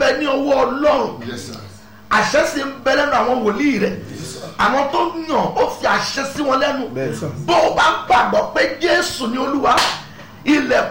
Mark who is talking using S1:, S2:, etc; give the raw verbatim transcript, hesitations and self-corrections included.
S1: bẹ ní ọwọ́ Ọlọ́run.
S2: Yes, sir.
S1: Àṣẹ sì ń bẹ lẹ́nu àwọn wòlíì rẹ̀. Àwọn tó yàn ó fi àṣẹ sí wọn lẹ́nu. Bó o bá gbàgbọ́ pé Jésù ni Olúwa, ilẹ̀